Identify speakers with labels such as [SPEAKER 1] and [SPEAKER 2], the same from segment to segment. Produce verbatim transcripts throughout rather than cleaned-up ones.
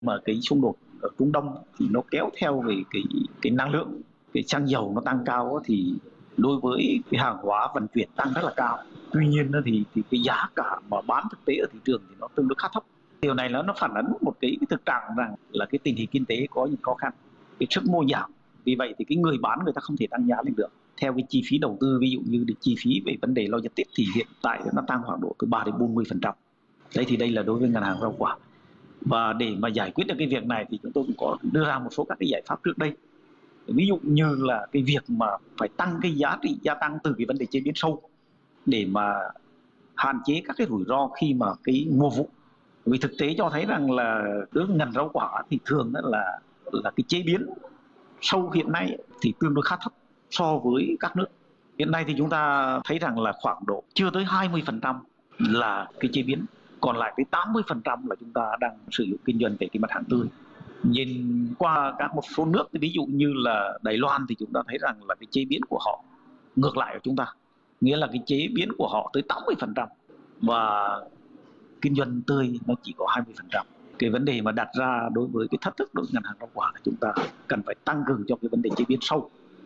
[SPEAKER 1] Mà cái xung đột ở Trung Đông thì nó kéo theo về cái cái năng lượng, cái xăng dầu nó tăng cao á, thì đối với cái hàng hóa vận chuyển tăng rất là cao. Tuy nhiên thì thì cái giá cả mà bán thực tế ở thị trường thì nó tương đối khá thấp. Điều này nó nó phản ánh một cái, cái thực trạng rằng là cái tình hình kinh tế có những khó khăn, cái sức mua giảm. Vì vậy thì cái người bán người ta không thể tăng giá lên được. Theo cái chi phí đầu tư, ví dụ như chi phí về vấn đề logistics thì hiện tại nó tăng khoảng độ từ ba đến bốn mươi phần trăm. Đấy thì đây là đối với ngành hàng rau quả. Và để mà giải quyết được cái việc này thì chúng tôi cũng có đưa ra một số các cái giải pháp trước đây. Ví dụ như là cái việc mà phải tăng cái giá trị gia tăng từ cái vấn đề chế biến sâu để mà hạn chế các cái rủi ro khi mà cái mùa vụ. Vì thực tế cho thấy rằng là đối với ngành rau quả thì thường là là cái chế biến sâu hiện nay thì tương đối khá thấp so với các nước. Hiện nay thì chúng ta thấy rằng là khoảng độ chưa tới hai mươi phần trăm là cái chế biến, còn lại tới tám mươi phần trăm là chúng ta đang sử dụng kinh doanh về cái mặt hàng tươi. Nhìn qua các một số nước, ví dụ như là Đài Loan thì chúng ta thấy rằng là cái chế biến của họ ngược lại ở chúng ta, nghĩa là cái chế biến của họ tới tám mươi phần trăm và kinh doanh tươi nó chỉ có hai mươi phần trăm. Cái vấn đề mà đặt ra đối với cái thách thức đối với ngành hàng rau quả là chúng ta cần phải tăng cường cho cái vấn đề chế biến sâu,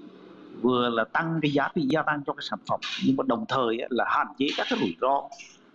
[SPEAKER 1] vừa là tăng cái giá trị gia tăng cho cái sản phẩm, nhưng mà đồng thời là hạn chế các cái rủi ro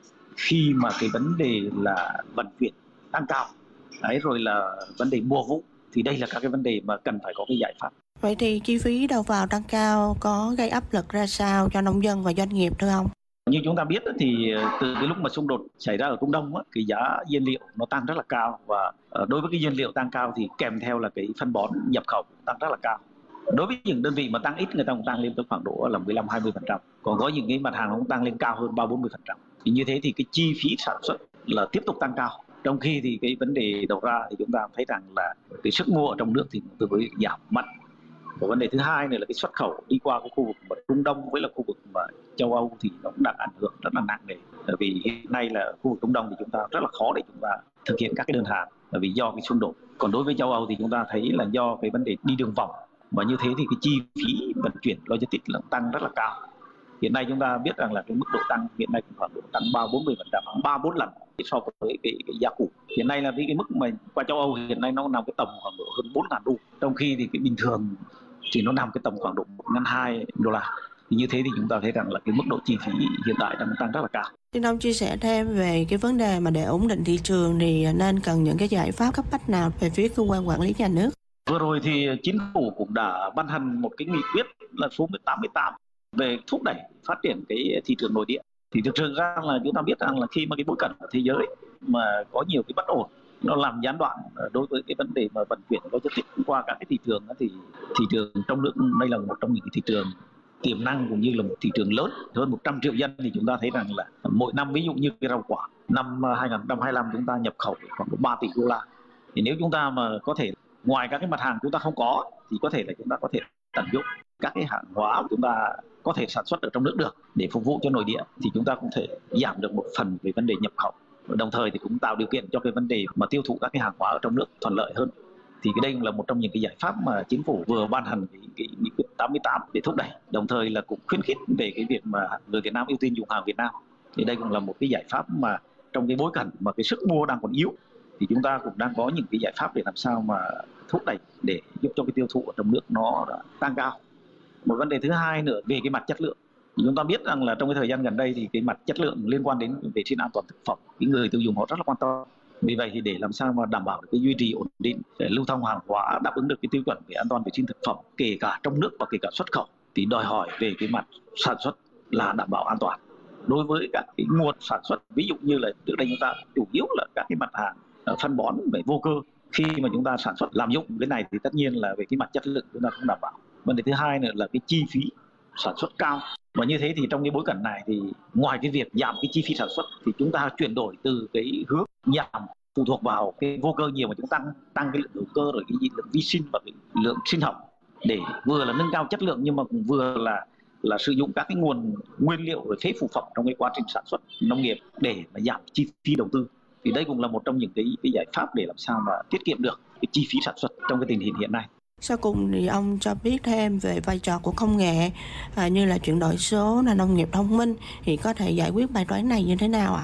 [SPEAKER 1] khi mà cái vấn đề là vận chuyển tăng cao. Đấy, rồi là vấn đề mùa vụ, thì đây là các cái vấn đề mà cần phải có cái giải pháp.
[SPEAKER 2] Vậy thì chi phí đầu vào tăng cao có gây áp lực ra sao cho nông dân và doanh nghiệp thưa ông?
[SPEAKER 1] Như chúng ta biết thì từ cái lúc mà xung đột xảy ra ở Trung Đông, cái giá nhiên liệu nó tăng rất là cao, và đối với cái nhiên liệu tăng cao thì kèm theo là cái phân bón nhập khẩu tăng rất là cao. Đối với những đơn vị mà tăng ít, người ta cũng tăng lên tới khoảng độ là mười lăm đến hai mươi phần trăm, còn có những cái mặt hàng nó cũng tăng lên cao hơn ba bốn mươi phần trăm. Thì như thế thì cái chi phí sản xuất là tiếp tục tăng cao. Trong khi thì cái vấn đề đầu ra thì chúng ta thấy rằng là cái sức mua ở trong nước thì tương đối giảm mạnh. Và vấn đề thứ hai này là cái xuất khẩu đi qua cái khu vực mà Trung Đông với là khu vực mà châu Âu thì nó cũng đang ảnh hưởng rất là nặng nề. Bởi vì hiện nay là khu vực Trung Đông thì chúng ta rất là khó để chúng ta thực hiện các cái đơn hàng, bởi vì do cái xung đột. Còn đối với châu Âu thì chúng ta thấy là do cái vấn đề đi đường vòng, mà như thế thì cái chi phí vận chuyển logistics là tăng rất là cao. Hiện nay chúng ta biết rằng là cái mức độ tăng hiện nay cũng khoảng độ tăng ba bốn mươi phần trăm, ba bốn lần so với cái, cái giá cũ. Hiện nay là cái, cái mức mà qua châu Âu hiện nay nó nằm cái tầm khoảng độ hơn bốn ngàn đô, trong khi thì cái bình thường thì nó nằm cái tầm khoảng độ một ngàn hai đô la. Thì như thế thì chúng ta thấy rằng là cái mức độ chi phí hiện tại đang tăng rất là cao.
[SPEAKER 2] Xin ông chia sẻ thêm về cái vấn đề mà để ổn định thị trường thì nên cần những cái giải pháp cấp bách nào về phía cơ quan quản lý nhà nước?
[SPEAKER 1] Vừa rồi thì chính phủ cũng đã ban hành một cái nghị quyết là số tám mươi tám về thúc đẩy phát triển cái thị trường nội địa. Thì thực sự ra là chúng ta biết rằng là khi mà cái bối cảnh của thế giới mà có nhiều cái bất ổn, nó làm gián đoạn đối với cái vấn đề mà vận chuyển logistics qua các cái thị trường, thì thị trường trong nước đây là một trong những cái thị trường tiềm năng cũng như là một thị trường lớn hơn một trăm triệu dân. Thì chúng ta thấy rằng là mỗi năm, ví dụ như cái rau quả năm hai không hai lăm chúng ta nhập khẩu khoảng ba tỷ đô la. Thì nếu chúng ta mà có thể ngoài các cái mặt hàng chúng ta không có thì có thể là chúng ta có thể tận dụng các cái hàng hóa của chúng ta có thể sản xuất ở trong nước được để phục vụ cho nội địa, thì chúng ta cũng thể giảm được một phần về vấn đề nhập khẩu, đồng thời thì cũng tạo điều kiện cho cái vấn đề mà tiêu thụ các cái hàng hóa ở trong nước thuận lợi hơn. Thì cái đây cũng là một trong những cái giải pháp mà chính phủ vừa ban hành cái, cái nghị quyết tám mươi tám để thúc đẩy, đồng thời là cũng khuyến khích về cái việc mà người Việt Nam ưu tiên dùng hàng Việt Nam. Thì đây cũng là một cái giải pháp mà trong cái bối cảnh mà cái sức mua đang còn yếu, thì chúng ta cũng đang có những cái giải pháp để làm sao mà thúc đẩy để giúp cho cái tiêu thụ ở trong nước nó tăng cao. Một vấn đề thứ hai nữa về cái mặt chất lượng, thì chúng ta biết rằng là trong cái thời gian gần đây thì cái mặt chất lượng liên quan đến vệ sinh an toàn thực phẩm, cái người tiêu dùng họ rất là quan tâm. Vì vậy thì để làm sao mà đảm bảo được cái duy trì ổn định để lưu thông hàng hóa đáp ứng được cái tiêu chuẩn về an toàn vệ sinh thực phẩm kể cả trong nước và kể cả xuất khẩu, thì đòi hỏi về cái mặt sản xuất là đảm bảo an toàn đối với các cái nguồn sản xuất. Ví dụ như là trước đây chúng ta chủ yếu là các cái mặt hàng phân bón về vô cơ, khi mà chúng ta sản xuất làm dụng cái này thì tất nhiên là về cái mặt chất lượng chúng ta không đảm bảo. Vấn đề thứ hai nữa là cái chi phí sản xuất cao, và như thế thì trong cái bối cảnh này thì ngoài cái việc giảm cái chi phí sản xuất thì chúng ta chuyển đổi từ cái hướng giảm phụ thuộc vào cái vô cơ nhiều mà chúng ta tăng tăng cái lượng hữu cơ, rồi cái lượng vi sinh và cái lượng sinh học, để vừa là nâng cao chất lượng nhưng mà cũng vừa là là sử dụng các cái nguồn nguyên liệu rồi phế phụ phẩm trong cái quá trình sản xuất nông nghiệp để mà giảm chi phí đầu tư. Thì đây cũng là một trong những cái, cái giải pháp để làm sao mà tiết kiệm được cái chi phí sản xuất trong cái tình hình hiện nay.
[SPEAKER 2] Sau cùng thì ông cho biết thêm về vai trò của công nghệ à, như là chuyển đổi số, là nông nghiệp thông minh thì có thể giải quyết bài toán này như thế nào ạ? À?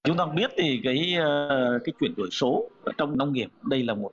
[SPEAKER 1] Chúng ta biết thì cái, ờ, cái chuyển đổi số ở trong nông nghiệp đây là một